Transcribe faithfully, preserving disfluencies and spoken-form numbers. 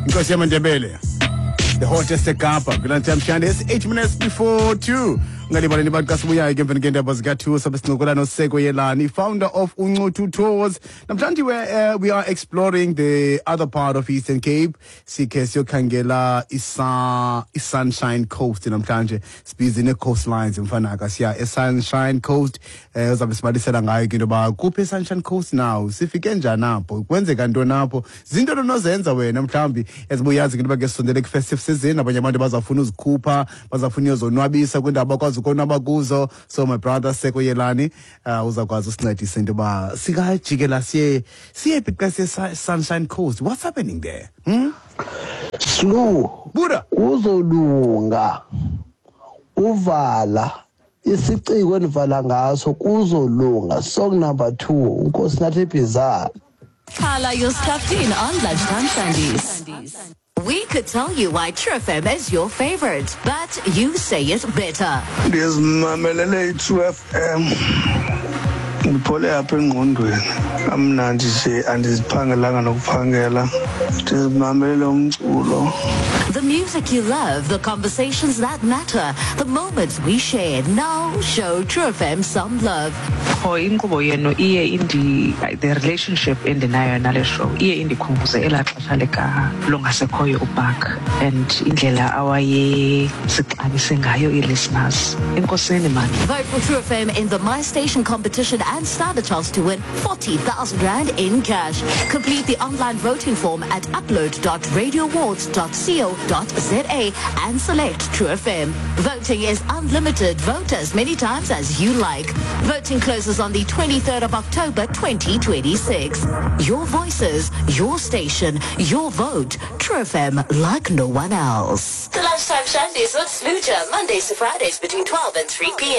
Because Yamandebele, the hottest Kapa, Grand Time Chandis, eight minutes before two. Ngalibala ni podcast buya again ngenda bazika two sabesinokola no Seko Yelani, founder of Uncotu Tours. Namhlanje we uh, we are exploring the other part of Eastern Cape. Sikhe siyokhangela isa Sunshine Coast namhlanje. Sibizi ne coastlines mfana akasiya e Sunshine Coast. Eh uzabe sibalisela ngayo into ba kuphi Sunshine Coast now. Sifike njani apho? Kwenzeka ntoni apho? Zinto nozenza wena mhlambi ezibuyazi into ba ke sondele ku festive season abanye abantu bazafuna uzikhupha, bazafuna uzonwabisa kwindaba kwazi konwaba kuzo. So my brother Seko Yelani uh, uzakwazi usincedisa into ba sikajikela siye siye because Sunshine Coast. What's happening there? Hmm? Slow. Buddha. Kuzolunga. Uvala. Isiciko enivala ngaso kuzolunga. Song number two. Unkosi nathi bizarre. Carla, you're stuffed in on Lunchtime Shandies. We could tell you why True F M is your favorite, but you say it better. There's Mamelele True F M. Ngiphole apha engqondweni amnandi nje andiziphangelanga nokuphangela ndizimamele umculo. The music you love, the conversations that matter, the moments we shared. Now show True F M some love. Inkqubo yenu iye indi the relationship endinayo nale show iye indikhumbuze elaa xesha leka longasekhoyo uBark and indlela awaye sixabise ngayo i-listeners. Enkosini man. Vote for True F M in the My Station competition and stand a chance to win forty thousand rand in cash. Complete the online voting form at upload dot radio awards dot co dot za and select True F M. Voting is unlimited. Vote as many times as you like. Voting closes on the twenty-third of October twenty twenty-six. Your voices, your station, your vote. True F M like no one else. The Lunchtime Shandies with Sluja, Mondays to Fridays between twelve and three p.m.